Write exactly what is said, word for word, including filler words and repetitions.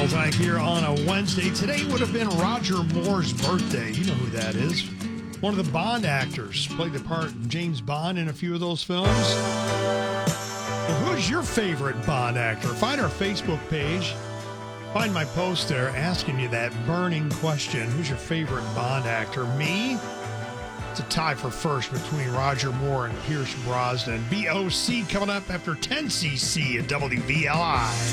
Double Tank here on a Wednesday. Today would have been Roger Moore's birthday. You know who that is. One of the Bond actors. Played the part of James Bond in a few of those films. Well, who's your favorite Bond actor? Find our Facebook page. Find my post there asking you that burning question. Who's your favorite Bond actor? Me? It's a tie for first between Roger Moore and Pierce Brosnan. B O C coming up after ten C C at W V L I.